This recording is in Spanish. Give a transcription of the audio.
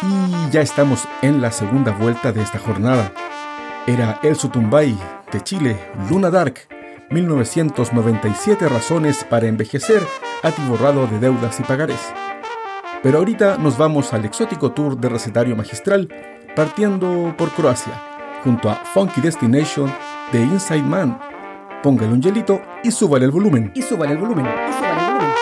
Y ya estamos en la segunda vuelta de esta jornada. Era Elsu Tumbay, de Chile, Luna Dark, 1997 razones para envejecer, atiborrado de deudas y pagarés. Pero ahorita nos vamos al exótico tour de recetario magistral, partiendo por Croacia, junto a Funky Destination de Inside Man. Póngale un hielito y súbale el volumen.